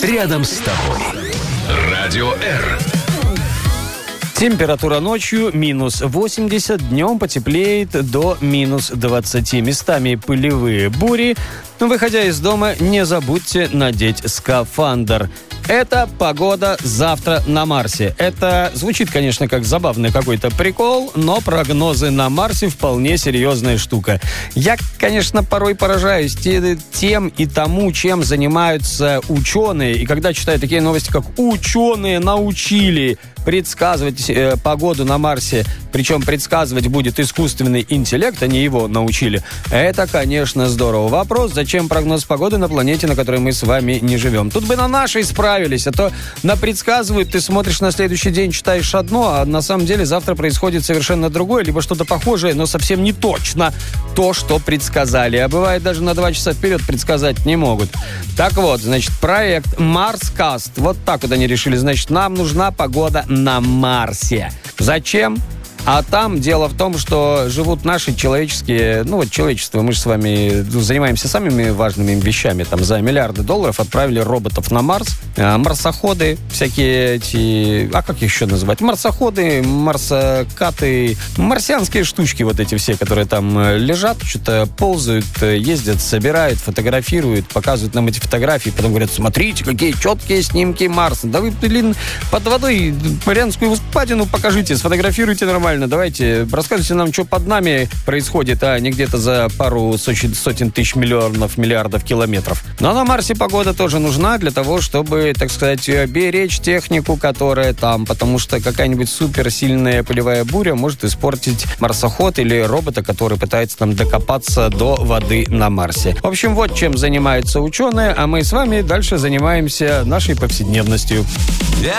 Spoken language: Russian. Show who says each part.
Speaker 1: рядом с тобой. Радио Р.
Speaker 2: Температура ночью минус 80, днем потеплеет до минус 20. Местами пылевые бури. Выходя из дома, не забудьте надеть скафандр. Это погода завтра на Марсе. Это звучит, конечно, как забавный какой-то прикол, но прогнозы на Марсе вполне серьезная штука. Я, конечно, порой поражаюсь тем и тому, чем занимаются ученые. И когда читаю такие новости, как «ученые научили предсказывать погоду на Марсе», причем предсказывать будет искусственный интеллект, они его научили, это, конечно, здорово. Вопрос, зачем прогноз погоды на планете, на которой мы с вами не живем? Тут бы на нашей справились, а то напредсказывают, ты смотришь на следующий день, читаешь одно, а на самом деле завтра происходит совершенно другое, либо что-то похожее, но совсем не точно то, что предсказали. А бывает, даже на 2 часа вперед предсказать не могут. Так вот, значит, проект Марскаст. Вот так вот они решили. Значит, нам нужна погода на Марсе. Зачем? А там дело в том, что живут наши человеческие... человечество, мы же с вами занимаемся самыми важными вещами. Там за миллиарды долларов отправили роботов на Марс. Марсоходы, всякие эти... А как их еще называть? Марсоходы, марсокаты, марсианские штучки вот эти все, которые там лежат, что-то ползают, ездят, собирают, фотографируют, показывают нам эти фотографии, потом говорят, смотрите, какие четкие снимки Марса. Да вы, под водой Марианскую впадину покажите, сфотографируйте нормально. Давайте, рассказывайте нам, что под нами происходит, а не где-то за пару сотен тысяч миллиардов километров. Но на Марсе погода тоже нужна для того, чтобы, так сказать, беречь технику, которая там, потому что какая-нибудь суперсильная пылевая буря может испортить марсоход или робота, который пытается там докопаться до воды на Марсе. В общем, вот чем занимаются ученые, а мы с вами дальше занимаемся нашей повседневностью.